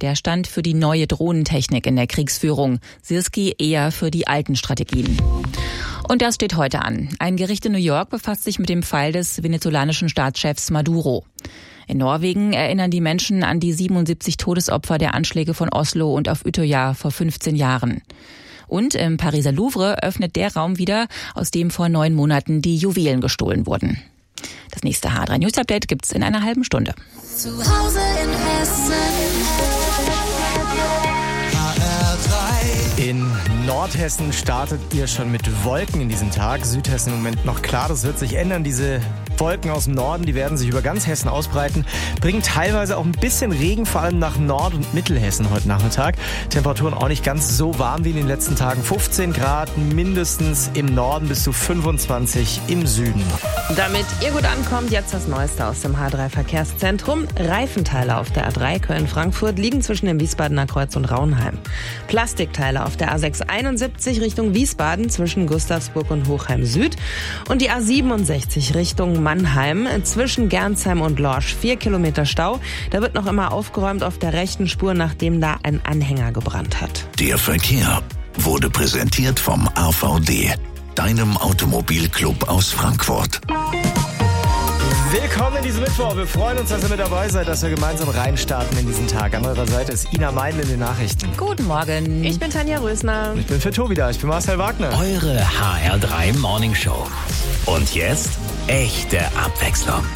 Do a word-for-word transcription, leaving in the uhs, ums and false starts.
Der stand für die neue Drohnentechnik in der Kriegsführung. Sirski eher für die alten Strategien. Und das steht heute an. Ein Gericht in New York befasst sich mit dem Fall des venezolanischen Staatschefs Maduro. In Norwegen erinnern die Menschen an die siebenundsiebzig Todesopfer der Anschläge von Oslo und auf Utøya vor fünfzehn Jahren. Und im Pariser Louvre öffnet der Raum wieder, aus dem vor neun Monaten die Juwelen gestohlen wurden. Das nächste H drei News Update gibt's in einer halben Stunde. Zu Hause in Hessen. In Nordhessen startet ihr schon mit Wolken in diesem Tag. Südhessen im Moment noch klar, das wird sich ändern. Diese Wolken aus dem Norden, die werden sich über ganz Hessen ausbreiten, bringen teilweise auch ein bisschen Regen, vor allem nach Nord- und Mittelhessen heute Nachmittag. Temperaturen auch nicht ganz so warm wie in den letzten Tagen. fünfzehn Grad mindestens im Norden, bis zu fünfundzwanzig im Süden. Damit ihr gut ankommt, jetzt das Neueste aus dem H drei Verkehrszentrum. Reifenteile auf der A drei Köln-Frankfurt liegen zwischen dem Wiesbadener Kreuz und Raunheim. Plastikteile auf der A sechs einundsiebzig Richtung Wiesbaden zwischen Gustavsburg und Hochheim Süd und die A siebenundsechzig Richtung Mannheim zwischen Gernsheim und Lorsch. Vier Kilometer Stau. Da wird noch immer aufgeräumt auf der rechten Spur, nachdem da ein Anhänger gebrannt hat. Der Verkehr wurde präsentiert vom A V D, deinem Automobilclub aus Frankfurt. Willkommen in diesem Mittwoch. Wir freuen uns, dass ihr mit dabei seid, dass wir gemeinsam reinstarten in diesen Tag. An eurer Seite ist Ina Meindl in den Nachrichten. Guten Morgen. Ich bin Tanja Rösner. Ich bin für Tobi da. Ich bin Marcel Wagner. Eure H R drei Morning Show. Und jetzt echte Abwechslung.